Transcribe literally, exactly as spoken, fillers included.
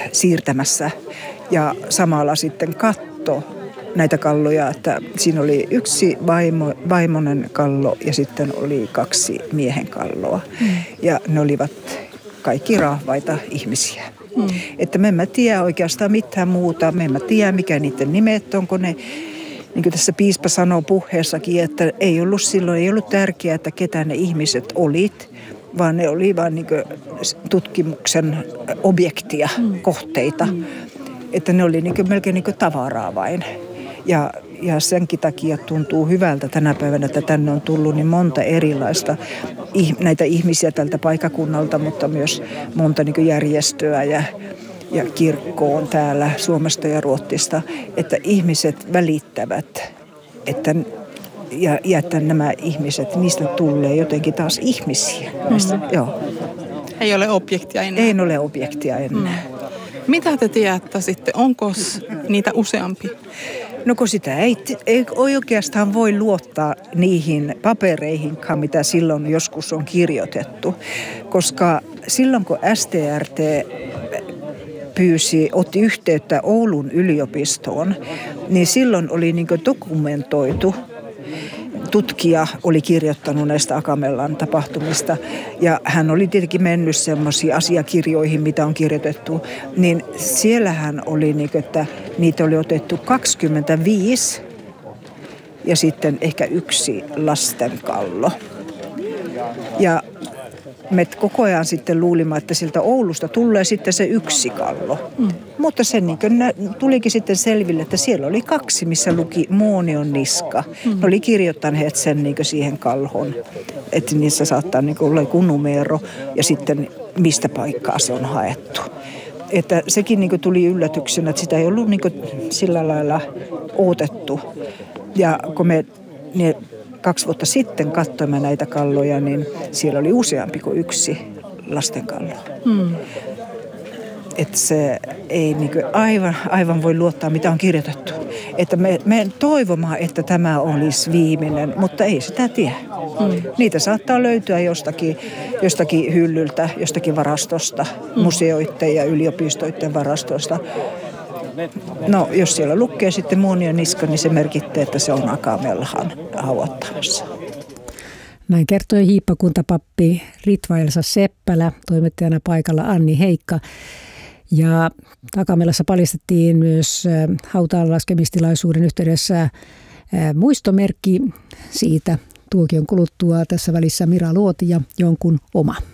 siirtämässä ja samalla sitten katto näitä kalloja, että siinä oli yksi vaimo, vaimonen kallo ja sitten oli kaksi miehen kalloa. Mm. Ja ne olivat kaikki rahvaita ihmisiä. Mm. Että me emme tiedä oikeastaan mitään muuta. Me emme tiedä, mikä niiden nimet on, kun ne, niin kuin tässä piispa sanoo puheessakin, että ei ollut silloin, ei ollut tärkeää, että ketä ne ihmiset olit, vaan ne oli vain niin kuin tutkimuksen objektia, mm. kohteita. Mm. Että ne oli niin kuin melkein niin kuin tavaraa vain. Ja, ja senkin takia tuntuu hyvältä tänä päivänä, että tänne on tullut niin monta erilaista näitä ihmisiä tältä paikakunnalta, mutta myös monta niin kuin järjestöä ja, ja kirkkoon täällä Suomesta ja Ruotsista, että ihmiset välittävät, että, ja, ja että nämä ihmiset, niistä tulee jotenkin taas ihmisiä. Näistä, mm. joo. Ei ole objektia enää. Ei ole objektia enää. Mm. Mitä te tiedätte sitten? Onko niitä useampi? No kun sitä ei, ei oikeastaan voi luottaa niihin papereihinkaan, mitä silloin joskus on kirjoitettu. Koska silloin kun S T R T pyysi, otti yhteyttä Oulun yliopistoon, niin silloin oli niin kuin dokumentoitu. Tutkija oli kirjoittanut näistä Akamellan tapahtumista ja hän oli tietenkin mennyt semmoisiin asiakirjoihin, mitä on kirjoitettu, niin siellähän oli, niin kuin, että niitä oli otettu kaksikymmentäviisi ja sitten ehkä yksi lastenkallo. Ja me koko ajan sitten luulimme, että siltä Oulusta tulee sitten se yksi kallo. Mm. Mutta se niin kuin tulikin sitten selville, että siellä oli kaksi, missä luki Muonion niska. Mm. Ne oli kirjoittaneet sen niin kuin siihen kalhoon, että niissä saattaa niin kuin olla joku numero ja sitten mistä paikkaa se on haettu. Että sekin niin kuin tuli yllätyksenä, että sitä ei ollut niin kuin sillä lailla odotettu. Ja kun me ne kaksi vuotta sitten katsoimme näitä kalloja, niin siellä oli useampi kuin yksi lastenkallo. Mm. Että se ei niin kuin aivan, aivan voi luottaa, mitä on kirjoitettu. Että me, me toivomme, että tämä olisi viimeinen, mutta ei sitä tiedä. Mm. Niitä saattaa löytyä jostakin, jostakin hyllyltä, jostakin varastosta, mm. museoiden ja yliopistoiden varastosta. No, jos siellä lukee sitten Muonion niska, niin se merkittää, että se on Akamellan haudattavassa. Näin kertoi hiippakuntapappi Ritva Elsa Seppälä, toimittajana paikalla Anni Heikka. Ja Akamellassa paljastettiin myös hautaan laskemistilaisuuden yhteydessä muistomerkki siitä tuokion kuluttua. Tässä välissä Mira Luoti ja jonkun oma.